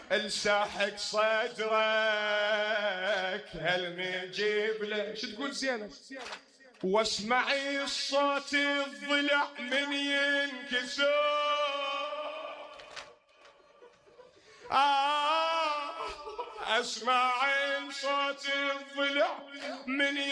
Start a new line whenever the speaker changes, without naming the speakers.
الساحق صدرك هل نجيب له شو تقول زينب واسمعي الصوت الضلع من ينكسر اسمعي صوت الضلع من